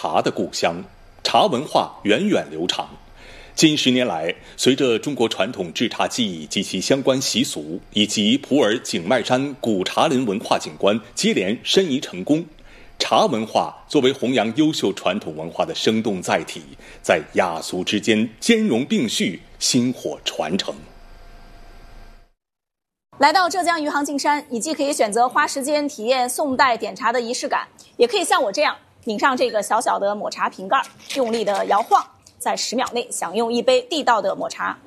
茶的故乡，茶文化源远流长。近10年来，随着中国传统制茶技艺及其相关习俗，以及普洱景迈山古茶林文化景观接连申遗成功，茶文化作为弘扬优秀传统文化的生动载体，在雅俗之间兼容并蓄，薪火传承。 来到浙江余杭径山，你既可以选择花时间体验宋代点茶的仪式感，也可以像我这样拧上这个小小的抹茶瓶盖，用力的摇晃，在10秒内享用一杯地道的抹茶。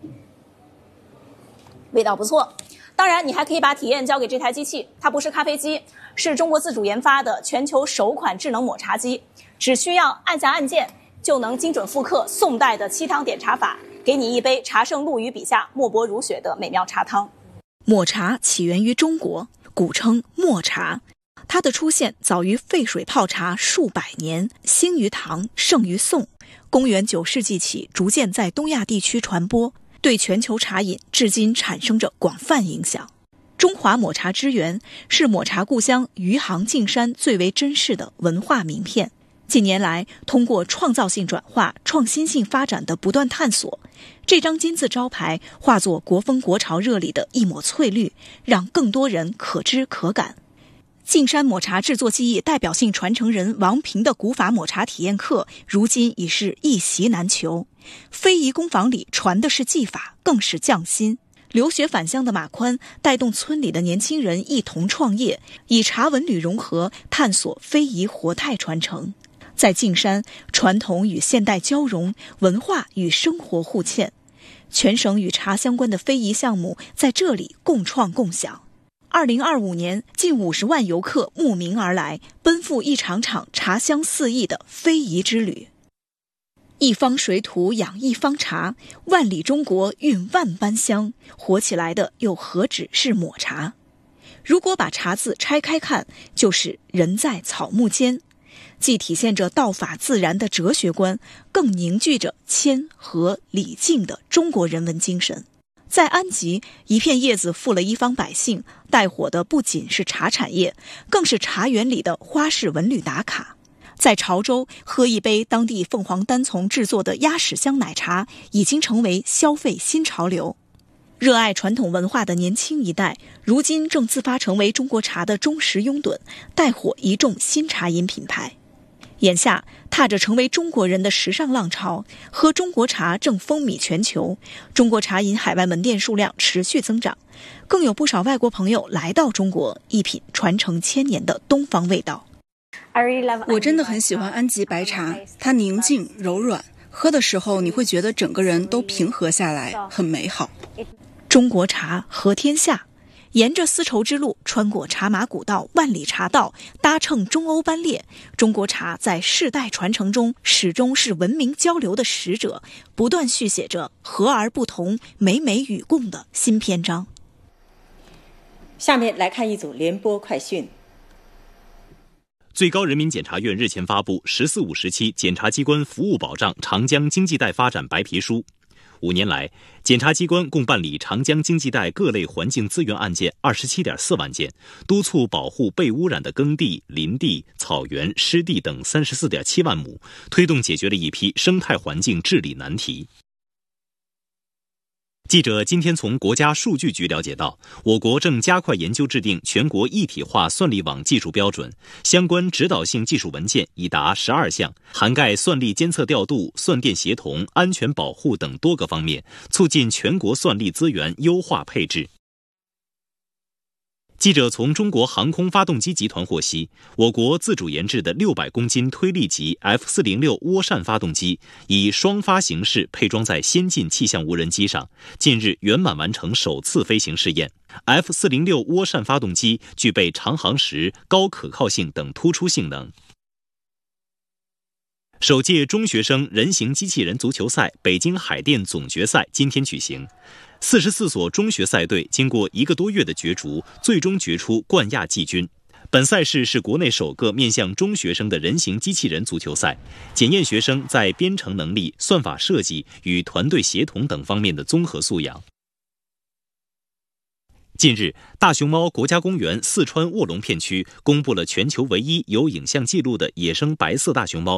味道不错。当然，你还可以把体验交给这台机器，它不是咖啡机，是中国自主研发的全球首款智能抹茶机，只需要按下按键，就能精准复刻宋代的沏汤点茶法，给你一杯茶圣陆羽笔下墨泊如雪的美妙茶汤。 抹茶起源于中国，古称墨茶。它的出现早于沸水泡茶数百年，兴于唐，盛于宋。公元9世纪起，逐渐在东亚地区传播，对全球茶饮至今产生着广泛影响。中华抹茶之源是抹茶故乡余杭径山最为珍视的文化名片。近年来，通过创造性转化、创新性发展的不断探索，这张金字招牌化作国风国潮热里的一抹翠绿，让更多人可知可感。径山抹茶制作技艺代表性传承人王平的古法抹茶体验课，如今已是一席难求。非遗工坊里传的是技法，更是匠心。留学返乡的马宽带动村里的年轻人一同创业，以茶文旅融合，探索非遗活态传承。在径山，传统与现代交融，文化与生活互嵌，全省与茶相关的非遗项目在这里共创共享。2025年，近50万游客慕名而来，奔赴一场场茶香四溢的非遗之旅。一方水土养一方茶，万里中国蕴万般香，活起来的又何止是抹茶？如果把茶字拆开看，就是人在草木间，既体现着道法自然的哲学观，更凝聚着谦和礼敬的中国人文精神。在安吉，一片叶子富了一方百姓，带火的不仅是茶产业，更是茶园里的花式文旅打卡。在潮州，喝一杯当地凤凰单丛制作的鸭屎香奶茶，已经成为消费新潮流。热爱传统文化的年轻一代，如今正自发成为中国茶的忠实拥趸，带火一众新茶饮品牌。眼下，踏着成为中国人的时尚浪潮，喝中国茶正风靡全球，中国茶饮海外门店数量持续增长，更有不少外国朋友来到中国，一品传承1000年的东方味道。 我真的很喜欢安吉白茶，它宁静柔软，喝的时候你会觉得整个人都平和下来，很美好。 中国茶合天下，沿着丝绸之路，穿过茶马古道、万里茶道，搭乘中欧班列，中国茶在世代传承中始终是文明交流的使者，不断续写着和而不同、美美与共的新篇章。 下面来看一组联播快讯。 最高人民检察院日前发布《“十四五”时期检察机关服务保障长江经济带发展白皮书》。5年来，检察机关共办理长江经济带各类环境资源案件27.4万件，督促保护被污染的耕地、林地、草原、湿地等34.7万亩，推动解决了一批生态环境治理难题。记者今天从国家数据局了解到，我国正加快研究制定全国一体化算力网技术标准，相关指导性技术文件已达12项，涵盖算力监测调度、算电协同、安全保护等多个方面，促进全国算力资源优化配置。记者从中国航空发动机集团获悉，我国自主研制的600公斤推力级 F406 涡扇发动机以双发形式配装在先进气象无人机上，近日圆满完成首次飞行试验。F406 涡扇发动机具备长航时、高可靠性等突出性能。首届中学生人形机器人足球赛北京海淀总决赛今天举行，44所中学赛队经过1个多月的角逐，最终决出冠亚季军。本赛事是国内首个面向中学生的人形机器人足球赛，检验学生在编程能力、算法设计与团队协同等方面的综合素养。近日，大熊猫国家公园四川卧龙片区公布了全球唯一有影像记录的野生白色大熊猫